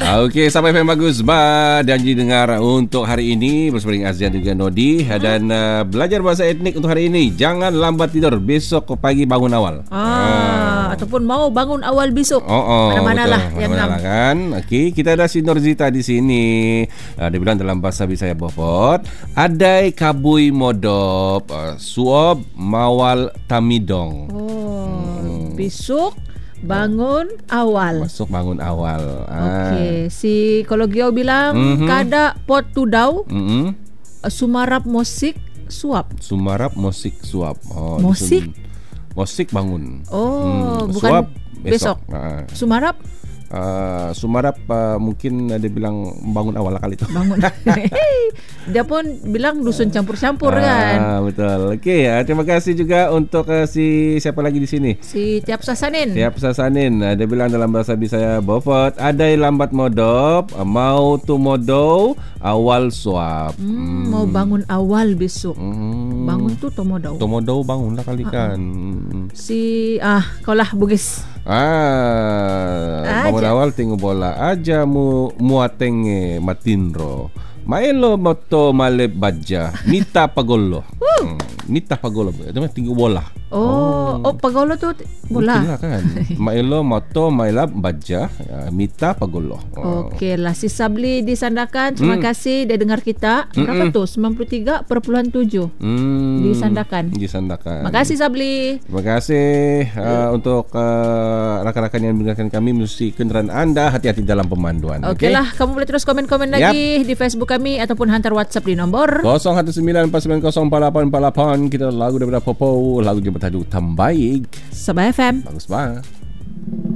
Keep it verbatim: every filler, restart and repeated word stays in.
Okey, sampai yang bagus. Ba janji dengar untuk hari ini bersama dengan Azzian juga Nodi hmm. dan uh, belajar bahasa etnik untuk hari ini. Jangan lambat tidur, besok pagi bangun awal. Ah, ah. Ataupun mau bangun awal besok. Oh, oh, mana-manalah yang mana-mana kan. Okey, kita ada si Norzita di sini. Uh, dia bilang dalam bahasa Bisaya Bofot, adai kabui modop, uh, suob mawal tamidong. Oh, hmm. besok bangun awal. Masuk bangun awal. Okey, ah. si kalau Gio bilang mm-hmm. kada pot tudau. Mm-hmm. Sumarap musik suap. Sumarap musik suap. Oh, musik. Musik bangun. Oh, hmm. bukan suap besok. besok. Ah. Sumarap. Uh, Sumarap uh, mungkin dia bilang bangun awal kali itu. Bangun. Dia pun bilang dusun campur-campur ah, kan. Betul. Okey, ya. Terima kasih juga untuk uh, si siapa lagi di sini? Si Tiap Sasanin. Tiap Sasanin. Uh, dia bilang dalam bahasa Bisaya Bofot, adai lambat modop, uh, mau tu modo awal suap. Hmm, hmm. Mau bangun awal besok. Hmm. Bangun tu tomodo. Tomodo bangunlah kali kan. Uh-uh. Si ah, kaulah Bugis. Ah, bangun awal tengok bola aja mu muatenge matinro. Maelo moto male baja mita pagolo. Hmm, mita pagolo. Itu mah tinggal bola. Oh, oh, oh pagolo tu bola. Betul lah kan. Maelo moto maila baja mita pagolo. Oh. Okey lah, si Sabli di Sandakan. Terima hmm. kasih dia dengar kita. Berapa Mm-mm. tu? sembilan puluh tiga perpuluhan tujuh hmm. di Sandakan. Di Sandakan. Terima kasih Sabli. Terima kasih uh, untuk uh, rakan-rakan yang mendengarkan kami. Mesti kenderaan anda hati-hati dalam pemanduan. Okey okay? lah, kamu boleh terus komen-komen yep. lagi di Facebook kami ataupun hantar WhatsApp di nombor kosong satu sembilan empat sembilan kosong empat lapan empat lapan. Kita lagu daripada Popo, lagu yang bertajuk Tambaik. Sabah F M. Bagus banget.